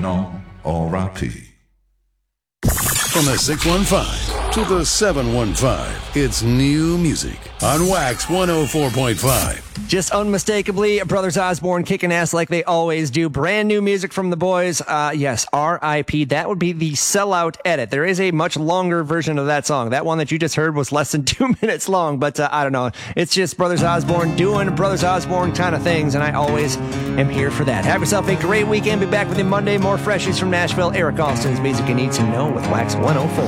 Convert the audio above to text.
on R.I.P. From the 615 to the 715, it's new music on Wax 104.5. Just unmistakably, Brothers Osborne kicking ass like they always do. Brand new music from the boys. Yes, R.I.P. That would be the sellout edit. There is a much longer version of that song. That one that you just heard was less than 2 minutes long, but I don't know. It's just Brothers Osborne doing Brothers Osborne kind of things, and I always am here for that. Have yourself a great weekend. Be back with you Monday. More freshies from Nashville. Eric Alston's Music You Need to Know with Wax 104.